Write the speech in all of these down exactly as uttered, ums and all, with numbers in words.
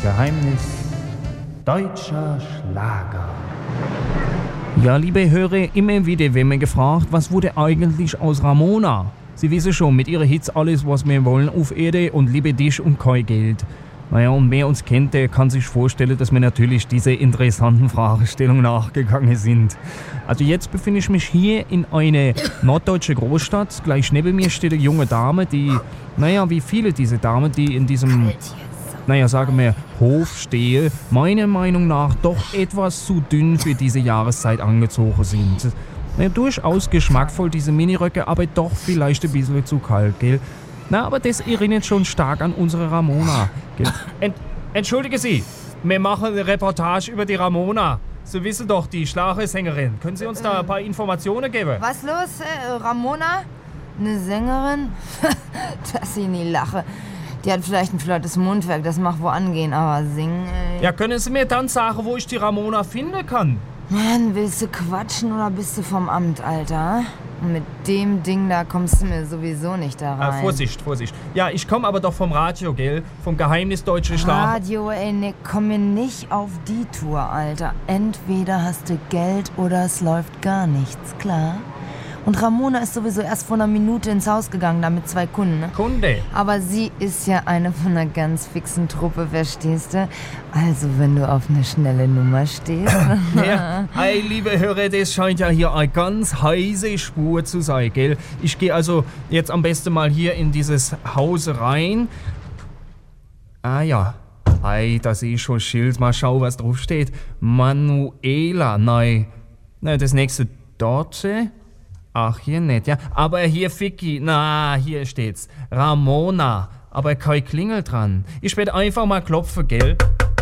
Geheimnis deutscher Schlager. Ja, liebe Hörer, immer wieder werden wir gefragt, was wurde eigentlich aus Ramona? Sie wissen schon, mit ihren Hits alles, was wir wollen auf Erde und liebe dich und kein Geld. Naja, und wer uns kennt, der kann sich vorstellen, dass wir natürlich dieser interessanten Fragestellung nachgegangen sind. Also jetzt befinde ich mich hier in einer norddeutschen Großstadt. Gleich neben mir steht eine junge Dame, die, naja, wie viele diese Damen, die in diesem, naja, sagen wir, Hof stehe, meiner Meinung nach doch etwas zu dünn für diese Jahreszeit angezogen sind. Na, durchaus geschmackvoll, diese Miniröcke, aber doch vielleicht ein bisschen zu kalt, gell? Na, aber das erinnert schon stark an unsere Ramona, gell? Ent, entschuldige Sie, wir machen eine Reportage über die Ramona. Sie wissen doch, die Schlagersängerin. Können Sie uns da ein paar Informationen geben? Was los, äh, Ramona? Eine Sängerin? Dass ich nie lache. Die hat vielleicht ein flottes Mundwerk, das mag wo angehen, aber singen... Äh Ja, können Sie mir dann sagen, wo ich die Ramona finden kann? Mann, willst du quatschen oder bist du vom Amt, Alter? Und mit dem Ding da kommst du mir sowieso nicht da rein. Ah, Vorsicht, Vorsicht. Ja, ich komme aber doch vom Radio, gell? Vom Geheimnis deutscher Schlager. Radio, ey, ne, komm mir nicht auf die Tour, Alter. Entweder hast du Geld oder es läuft gar nichts, klar? Und Ramona ist sowieso erst vor einer Minute ins Haus gegangen, da mit zwei Kunden, ne? Kunde. Aber sie ist ja eine von einer ganz fixen Truppe, verstehst du? Also, wenn du auf eine schnelle Nummer stehst. Ja, ey, liebe Hörer, das scheint ja hier eine ganz heiße Spur zu sein, gell? Ich gehe also jetzt am besten mal hier in dieses Haus rein. Ah ja, ey, da sehe ich schon ein Schild. Mal schauen, was drauf steht. Manuela, nein. Nein, das nächste dort. Ach, hier nicht, ja. Aber hier Ficky, na, hier steht's. Ramona. Aber kein Klingel dran. Ich werde einfach mal klopfen, gell?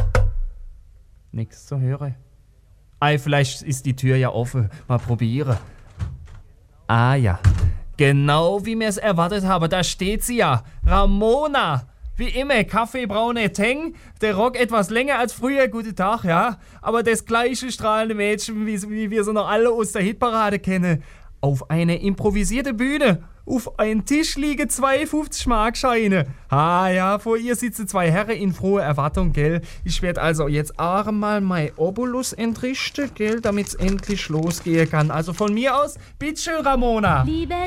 Nix zu hören. Ei, vielleicht ist die Tür ja offen. Mal probieren. Ah ja. Genau wie wir es erwartet haben, da steht sie ja. Ramona. Wie immer, kaffeebraune Teng, der Rock etwas länger als früher, guten Tag, ja. Aber das gleiche strahlende Mädchen, wie, wie wir sie noch alle aus der Hitparade kennen. Auf eine improvisierte Bühne. Auf einen Tisch liegen zwei fünfzig Mark Scheine. Ah ja, vor ihr sitzen zwei Herren in froher Erwartung, gell. Ich werde also jetzt einmal mein Obolus entrichten, gell, damit es endlich losgehen kann. Also von mir aus, bitteschön, Ramona. Liebe